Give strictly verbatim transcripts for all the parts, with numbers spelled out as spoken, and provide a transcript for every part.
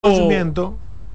conocimiento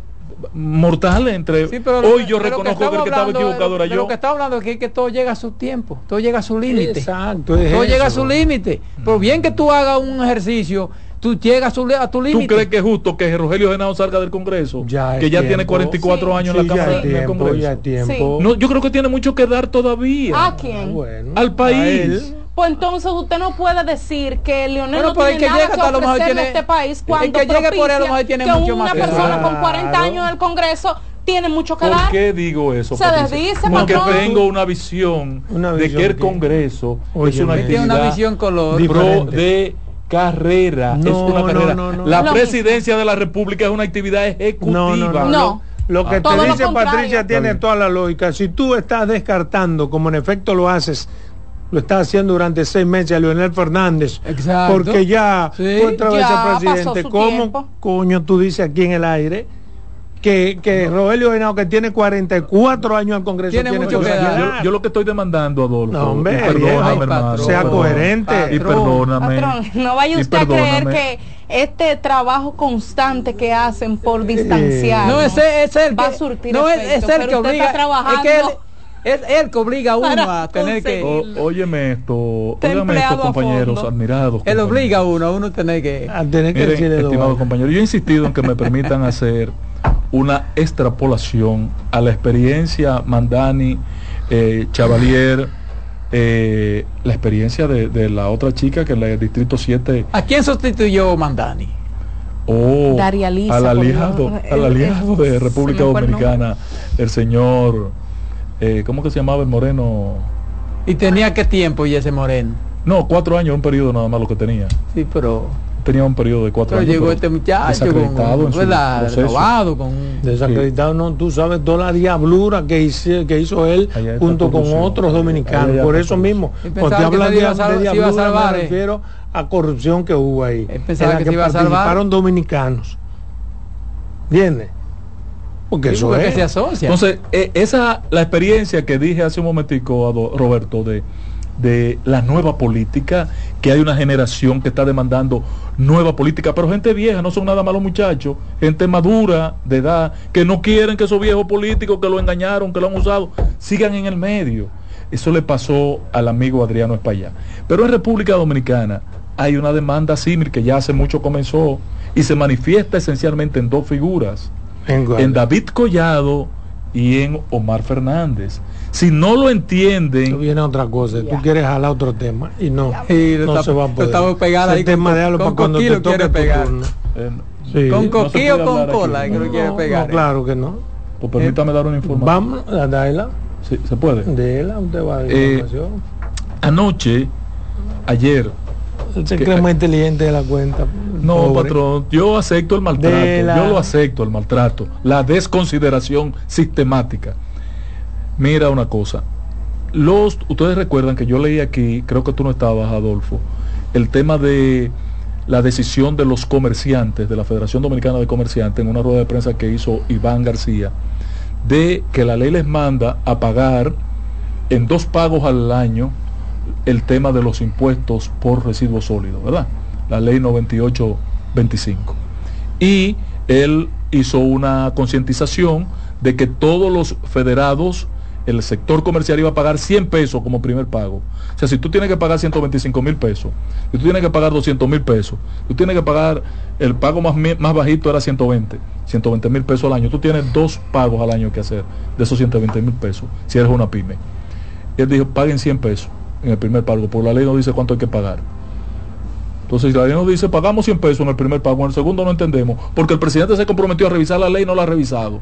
mortal entre sí, pero hoy lo, yo reconozco que, que el que estaba equivocado era yo. Lo que estaba hablando aquí es que todo llega a su tiempo, todo llega a su límite. Exacto, todo eso, llega a su límite. Pero bien que tú hagas un ejercicio, tú llegas a, su, a tu límite. ¿Tú crees que es justo que Rogelio Genao salga del Congreso? Ya que ya tiempo. tiene cuarenta y cuatro sí, años sí, en la Cámara ya del tiempo, Congreso. Ya tiempo. Sí. No, yo creo que tiene mucho que dar todavía. ¿A quién? Bueno, al país. Pues entonces usted no puede decir que Leonel bueno, no tiene que nada llega, que a lo mejor ofrecerle tiene, a este país cuando el que llegue por él, a lo mejor propicia tiene que mucho una más persona claro. con cuarenta años en el Congreso tiene mucho que ¿Por dar. qué digo eso? Se Patricia? desdice, Porque patrón. tengo una visión, Una de visión que el que- Congreso Oye, es una me- actividad tiene una visión color pro diferente. de carrera, No, es una no, carrera. no, no. La Lo presidencia de la República es una actividad ejecutiva. No, no, no. No. Lo, lo que Todo te lo dice contrario. Patricia tiene bien. toda la lógica. Si tú estás descartando, como en efecto lo haces, lo estás haciendo durante seis meses a Leonel Fernández, Exacto. porque ya Sí, fue otra vez ya el pasó presidente. su ¿Cómo tiempo. coño tú dices aquí en el aire que, que Rogelio Genao, que tiene cuarenta y cuatro años al Congreso, Tiene tiene mucho cosas que que dar. Yo, dar? yo lo que estoy demandando, Adolfo, No, hombre, y perdóname, viejo, hermano, sea perdóname, coherente. y Patrón. perdóname, Patrón, no vaya y usted a creer perdóname. que este trabajo constante que hacen por distanciar No, ese es el va a que, surtir no es, efecto, es el pero que usted obliga, está trabajando es que él, es él que obliga a uno para a tener que, conseguir. O- óyeme esto, Está óyeme empleado esto, a compañeros, fondo. admirados. él compañeros. obliga a uno, a uno tener que, A tener que Miren, decirle dos estimado vainas. compañero, yo he insistido en que me permitan hacer una extrapolación a la experiencia Mandani, eh, Chavalier, eh, la experiencia de, de la otra chica que en el Distrito siete, ¿a quién sustituyó Mandani? o Daria Lisa, al por aliado, Dios. al Eh, aliado eh, de se República me fue el Dominicana, el señor, eh, ¿cómo que se llamaba el moreno? ¿Y tenía qué tiempo y ese Moreno? No, cuatro años, un periodo nada más lo que tenía. Sí, pero, Tenía un periodo de cuatro pero años. llegó pero este muchacho desacreditado con, en su ¿verdad? proceso. Renovado con Desacreditado, no, tú sabes toda la diablura que hizo, que hizo él Allá está junto con corrupción. otros Allá dominicanos. está Por eso corrupción. mismo, Y cuando te pensaba que hablan se de, iba a sal- de se iba a diablura, salvar, me eh. refiero a corrupción que hubo ahí. Él pensaba en la que que se iba a salvar. participaron dominicanos. ¿Entiendes? Porque Sí, eso porque es. se asocia. Entonces, eh, esa, la experiencia que dije hace un momentico, Ado- Roberto, de, de la nueva política, que hay una generación que está demandando nueva política, pero gente vieja, no son nada malos muchachos, gente madura, de edad, que no quieren que esos viejos políticos que lo engañaron, que lo han usado, sigan en el medio. Eso le pasó al amigo Adriano Espaillá. Pero en República Dominicana hay una demanda similar que ya hace mucho comenzó y se manifiesta esencialmente en dos figuras, En, en David Collado y en Omar Fernández. Si no lo Tú entienden, viene otra cosa, tú quieres jalar otro tema y no, Y lo no está- se va a lo poder. estamos pegando Ese ahí tema con- de algo con para cuando coquí te lo quiere toque tu pegar. turno. eh, Sí. Con no se coquí puede o con hablar aquí. cola, que lo quiere No, pegar. no, claro que no. pues permítame dar una información. Vamos a darla, Sí, ¿se puede? déla, usted va a dar Eh, información. Anoche, ayer, Él se que- cree más inteligente de la cuenta. no, Pobre. patrón, yo acepto el maltrato, De la- yo lo acepto, el maltrato, la desconsideración sistemática. Mira una cosa, los, ustedes recuerdan que yo leí aquí, creo que tú no estabas, Adolfo, el tema de la decisión de los comerciantes, de la Federación Dominicana de Comerciantes, en una rueda de prensa que hizo Iván García, de que la ley les manda a pagar en dos pagos al año el tema de los impuestos por residuos sólidos, ¿verdad? La ley noventa y ocho veinticinco. Y él hizo una concientización de que todos los federados, el sector comercial iba a pagar cien pesos como primer pago. O sea, si tú tienes que pagar ciento veinticinco mil pesos, si tú tienes que pagar doscientos mil pesos, tú tienes que pagar, el pago más, mi- más bajito era ciento veinte mil pesos al año. Tú tienes dos pagos al año que hacer de esos ciento veinte mil pesos, si eres una pyme. Y él dijo, paguen cien pesos en el primer pago, porque la ley no dice cuánto hay que pagar. Entonces, si la ley nos dice, pagamos cien pesos en el primer pago, en el segundo no entendemos, porque el presidente se comprometió a revisar la ley y no la ha revisado.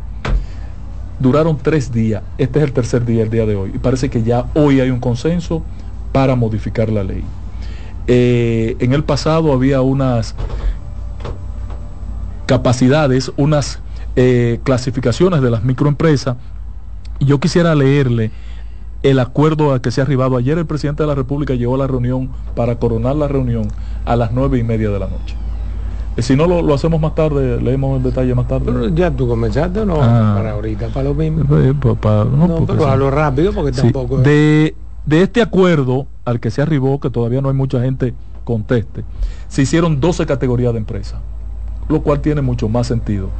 Duraron tres días, este es el tercer día, el día de hoy, y parece que ya hoy hay un consenso para modificar la ley. Eh, en el pasado había unas capacidades, unas eh, clasificaciones de las microempresas, y yo quisiera leerle el acuerdo al que se ha arribado. Ayer el presidente de la República llegó a la reunión para coronar la reunión a las nueve y media de la noche. Eh, si no lo, lo hacemos más tarde, leemos el detalle más tarde. Pero ya tú comenzaste o no, Ah. para ahorita, para lo mismo. Eh, pa- pa- no, No, porque pero sí. hazlo rápido porque Sí, tampoco es- de, de este acuerdo al que se arribó, que todavía no hay mucha gente conteste, se hicieron doce categorías de empresas, lo cual tiene mucho más sentido.